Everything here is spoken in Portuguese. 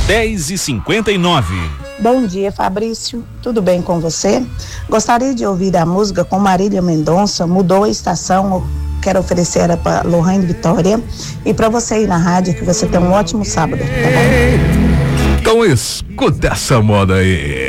10h59. Bom dia, Fabrício. Tudo bem com você? Gostaria de ouvir a música com Marília Mendonça, Mudou a Estação. Quero oferecer ela para Lohane Vitória e para você aí na rádio, que você tenha um ótimo sábado, tá bom? Então escuta essa moda aí.